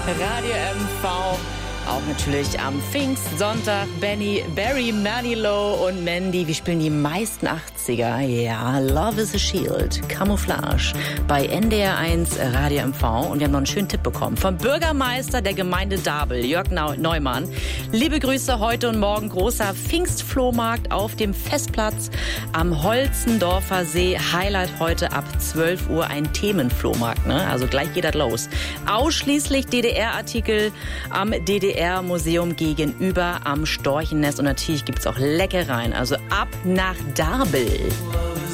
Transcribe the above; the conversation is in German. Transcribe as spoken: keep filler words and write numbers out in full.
Radio M V. Auch natürlich am Pfingstsonntag. Benny, Barry, Manilow und Mandy. Wir spielen die meisten achtziger. Ja, Love is a Shield, Camouflage bei N D R eins Radio M V. Und wir haben noch einen schönen Tipp bekommen vom Bürgermeister der Gemeinde Dabel, Jörg Neumann. Liebe Grüße, heute und morgen großer Pfingstflohmarkt auf dem Festplatz am Holzendorfer See. Highlight heute ab zwölf Uhr ein Themenflohmarkt. Ne? Also gleich geht das los. Ausschließlich D D R-Artikel am D D R-Museum gegenüber am Storchennest. Und natürlich gibt es auch Leckereien. Also ab nach Dabel.